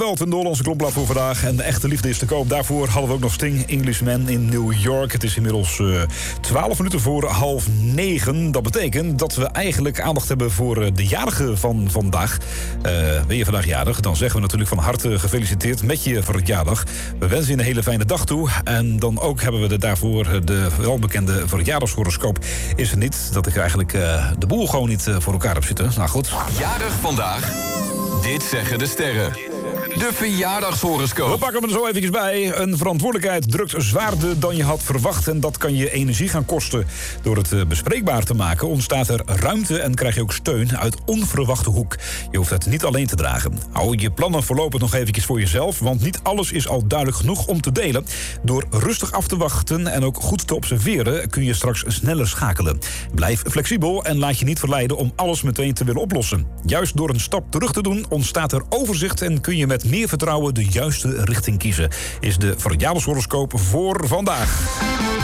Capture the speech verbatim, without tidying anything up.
Wel, de Hollandse klokblad voor vandaag. En de echte liefde is te koop. Daarvoor hadden we ook nog Sting, Englishman in New York. Het is inmiddels uh, twaalf minuten voor half negen. Dat betekent dat we eigenlijk aandacht hebben voor uh, de jarige van vandaag. Uh, ben je vandaag jarig? Dan zeggen we natuurlijk van harte gefeliciteerd met je verjaardag. We wensen je een hele fijne dag toe. En dan ook hebben we de, daarvoor de welbekende verjaardagshoroscoop. Is er niet dat ik eigenlijk uh, de boel gewoon niet uh, voor elkaar heb zitten. Nou goed. Jarig vandaag. Dit zeggen de sterren. De verjaardagshoroscoop. We pakken hem er zo eventjes bij. Een verantwoordelijkheid drukt zwaarder dan je had verwacht. En dat kan je energie gaan kosten. Door het bespreekbaar te maken ontstaat er ruimte en krijg je ook steun uit onverwachte hoek. Je hoeft het niet alleen te dragen. Hou je plannen voorlopig nog eventjes voor jezelf. Want niet alles is al duidelijk genoeg om te delen. Door rustig af te wachten en ook goed te observeren kun je straks sneller schakelen. Blijf flexibel en laat je niet verleiden om alles meteen te willen oplossen. Juist door een stap terug te doen ontstaat er overzicht en kun je met meer vertrouwen de juiste richting kiezen. Is de verjaardagshoroscoop voor vandaag.